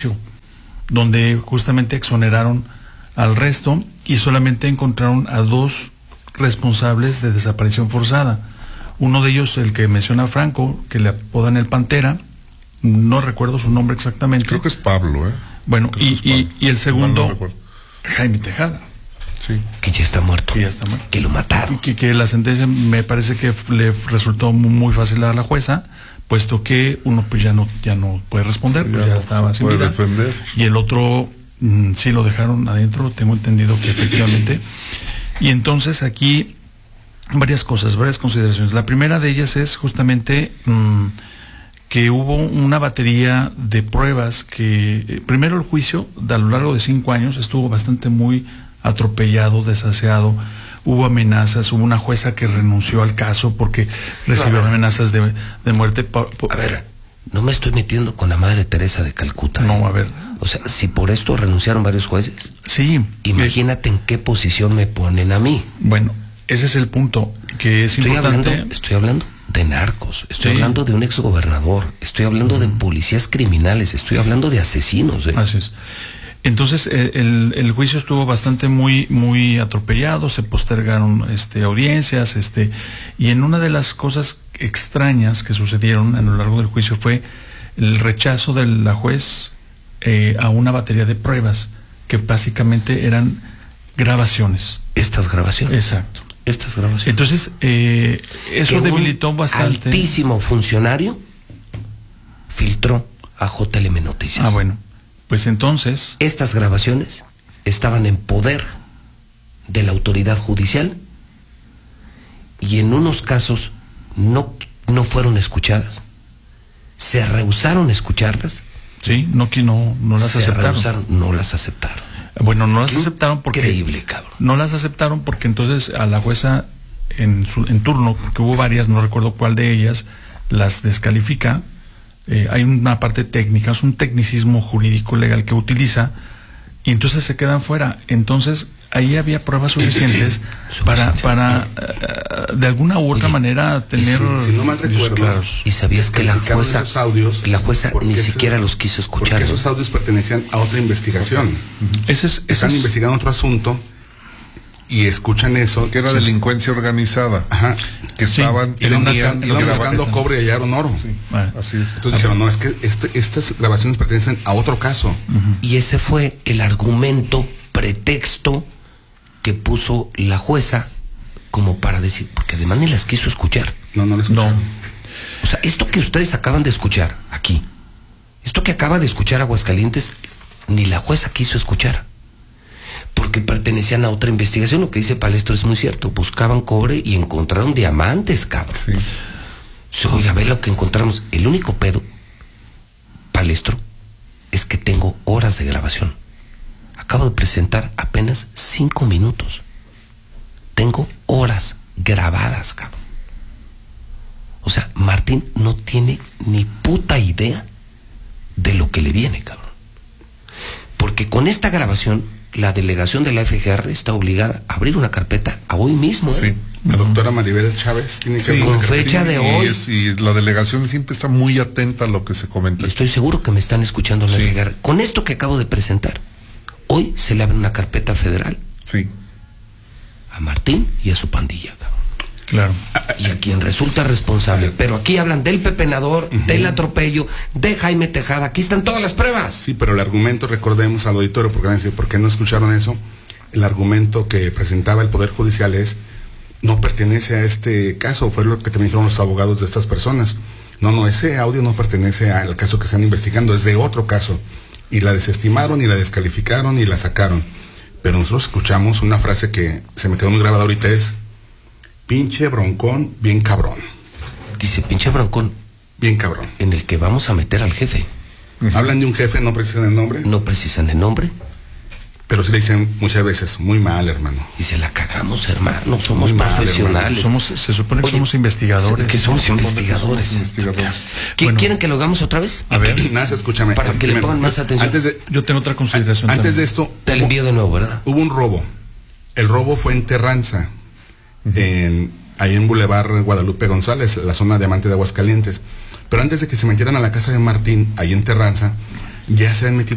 juicio, donde justamente exoneraron al resto y solamente encontraron a 2 responsables de desaparición forzada. Uno de ellos, el que menciona Franco, que le apodan el Pantera, no recuerdo su nombre exactamente. Creo que es Pablo, Bueno, y el segundo, no Jaime Tejada. Sí. Que ya está muerto. Que lo mataron. Que la sentencia me parece que le resultó muy fácil a la jueza, puesto que uno pues ya no puede responder, pues ya estaba sin vida. Defender. Y el otro sí lo dejaron adentro, tengo entendido que efectivamente. Y entonces aquí varias consideraciones. La primera de ellas es justamente que hubo una batería de pruebas que, primero el juicio, a lo largo de 5 años, estuvo bastante muy atropellado, desaseado. Hubo amenazas, hubo una jueza que renunció al caso porque recibió amenazas de muerte. A ver, no me estoy metiendo con la Madre Teresa de Calcuta. No, a ver. O sea, si por esto renunciaron varios jueces. Sí. Imagínate en qué posición me ponen a mí. Bueno, ese es el punto que es importante. Estoy hablando de narcos, estoy Sí. hablando de un exgobernador, estoy hablando de policías criminales, estoy hablando de asesinos. Así es. Entonces el juicio estuvo bastante muy atropellado, se postergaron audiencias, y en una de las cosas extrañas que sucedieron a lo largo del juicio fue el rechazo de la juez a una batería de pruebas que básicamente eran grabaciones. Estas grabaciones. Exacto. Estas grabaciones. Entonces eso debilitó bastante. Altísimo funcionario filtró a JLM Noticias. Bueno. Pues entonces... Estas grabaciones estaban en poder de la autoridad judicial y en unos casos no fueron escuchadas. Se rehusaron a escucharlas. Sí, no las aceptaron. No las aceptaron. Bueno, no las aceptaron porque... Increíble, cabrón. No las aceptaron porque entonces a la jueza en turno, que hubo varias, no recuerdo cuál de ellas, las descalifica. Hay una parte técnica, es un tecnicismo jurídico legal que utiliza, y entonces se quedan fuera. Entonces ahí había pruebas suficientes para de alguna u otra manera tener... Si no mal recuerdo, claros. Y sabías que la jueza ni siquiera los quiso escuchar. Porque esos audios pertenecían a otra investigación. Están investigando otro asunto y escuchan eso. Que era delincuencia organizada. Ajá. Que estaban iban buscando cobre y hallaron oro. Sí. Así es. Entonces dijeron, no, es que estas grabaciones pertenecen a otro caso. Y ese fue el argumento, pretexto que puso la jueza como para decir, porque además ni las quiso escuchar. No las escucharon. O sea, esto que ustedes acaban de escuchar aquí, esto que acaba de escuchar Aguascalientes, ni la jueza quiso escuchar. Porque pertenecían a otra investigación. Lo que dice Palestro es muy cierto. Buscaban cobre y encontraron diamantes, cabrón. Sí. Oiga, ve lo que encontramos. El único pedo, Palestro, es que tengo horas de grabación. Acabo de presentar apenas 5 minutos. Tengo horas grabadas, cabrón. O sea, Martín no tiene ni puta idea de lo que le viene, cabrón. Porque con esta grabación la delegación de la FGR está obligada a abrir una carpeta a hoy mismo. Sí. La doctora Maribel Chávez tiene que abrir con fecha de hoy. Y la delegación siempre está muy atenta a lo que se comenta. Y estoy seguro que me están escuchando en la FGR. Con esto que acabo de presentar, hoy se le abre una carpeta federal. Sí. A Martín y a su pandilla. Claro. Y a quien resulta responsable. Pero aquí hablan del pepenador, del atropello, de Jaime Tejada. Aquí están todas las pruebas. Sí, pero el argumento, recordemos al auditorio, porque van a decir, ¿por qué no escucharon eso? El argumento que presentaba el Poder Judicial es, no pertenece a este caso, fue lo que también dijeron los abogados de estas personas. No, ese audio no pertenece al caso que están investigando, es de otro caso. Y la desestimaron, y la descalificaron, y la sacaron. Pero nosotros escuchamos una frase que se me quedó muy grabada ahorita, es... Pinche broncón, bien cabrón. Dice, pinche broncón. Bien cabrón. En el que vamos a meter al jefe. Hablan de un jefe, no precisan el nombre. No precisan el nombre. Pero sí le dicen muchas veces, muy mal, hermano. Y se la cagamos, hermano. Somos profesionales. Se supone que somos investigadores. Que somos investigadores. ¿Quieren que lo hagamos otra vez? A ver. Nada, escúchame. Para que le pongan más atención. Yo tengo otra consideración. Antes de esto... Te lo envío de nuevo, ¿verdad? Hubo un robo. El robo fue en Terranza. Ahí en Boulevard Guadalupe González, la zona diamante de Aguascalientes. Pero antes de que se metieran a la casa de Martín, ahí en Terranza, ya se habían metido